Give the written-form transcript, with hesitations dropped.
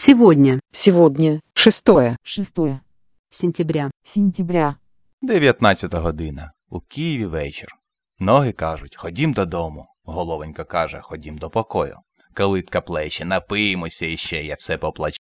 Сегодня, Сегодня 6 сентября. 19 година. У Києві вечір. Ноги кажуть, ходім додому. Головонька каже, ходім до покою. Калитка плече, напиємося іще, я все поплачу.